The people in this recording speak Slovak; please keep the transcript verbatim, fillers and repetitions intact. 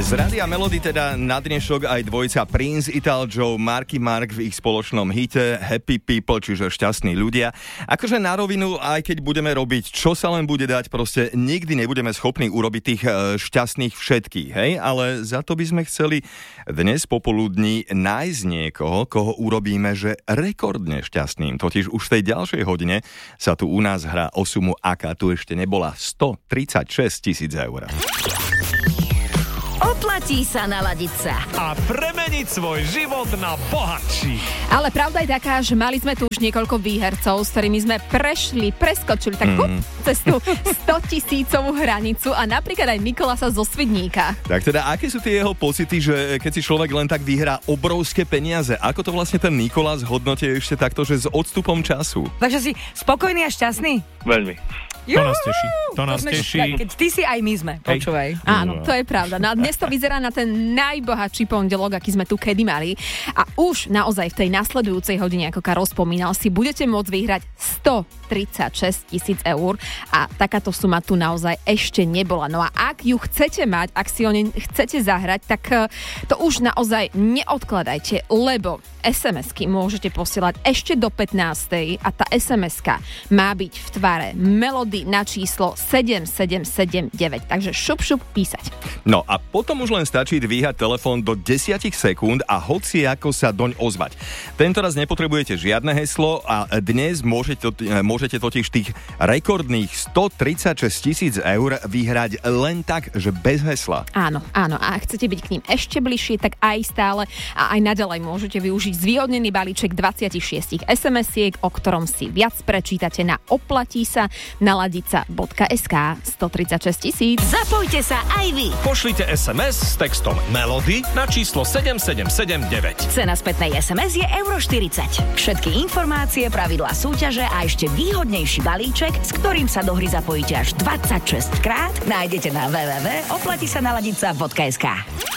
Z Rádia Melody teda na dnešok aj dvojica Prince, Ital Joe, Marky Mark v ich spoločnom hite Happy People, čiže šťastní ľudia. Akože na rovinu, aj keď budeme robiť, čo sa len bude dať, proste nikdy nebudeme schopní urobiť tých šťastných všetkých, hej? Ale za to by sme chceli dnes popoludní nájsť niekoho, koho urobíme, že rekordne šťastným. Totiž už v tej ďalšej hodine sa tu u nás hrá o sumu, aká tu ešte nebola, stotridsaťšesť tisíc eur. Oplatí sa naladiť sa a premeniť svoj život na bohatší. Ale pravda je taká, že mali sme tu už niekoľko výhercov, s ktorými sme prešli, preskočili tak mm. cez tú stotisícovú hranicu a napríklad aj Nikolasa zo Svidníka. Tak teda, aké sú tie jeho pocity, že keď si človek len tak vyhrá obrovské peniaze? Ako to vlastne ten Nikolás hodnotí ešte takto, že s odstupom času? Takže si spokojný a šťastný? Veľmi. To nás teší. To nás teší. Keď ty si, aj my sme. Počúvaj. Áno, to je pravda. No a dnes to vyzerá na ten najbohatší pondelok, aký sme tu kedy mali. A už naozaj v tej nasledujúcej hodine, ako Karol spomínal, si budete môcť vyhrať stotridsaťšesť tisíc eur a takáto suma tu naozaj ešte nebola. No a ak ju chcete mať, ak si o nej chcete zahrať, tak to už naozaj neodkladajte, lebo es em esky môžete posielať ešte do pätnástej a tá es em eska má byť v tvare Melody na číslo sedem sedem sedem deväť. Takže šup šup písať. No a potom už len stačí dvíhať telefón do desať sekúnd a hoci ako sa doň ozvať. Tentoraz nepotrebujete žiadne heslo a dnes môžete, môžete totiž tých rekordných stotridsaťšesť tisíc eur vyhrať len tak, že bez hesla. Áno, áno. A ak chcete byť k ním ešte bližšie, tak aj stále a aj naďalej môžete využiť zvýhodnený balíček dvadsaťšesť es em esiek, o ktorom si viac prečítate na oplatí sa naladiť sa bodka es ká. stotridsaťšesť tisíc. Zapojte sa aj vy. Pošlite es em es s textom Melody na číslo sedem sedem sedem deväť. Cena spätnej es em es je euro štyridsať. Všetky informácie, pravidlá súťaže a ešte výhodnejší balíček, s ktorým sa do hry zapojíte až dvadsaťšesť krát, nájdete na w w w bodka oplatí sa naladiť sa bodka es ká.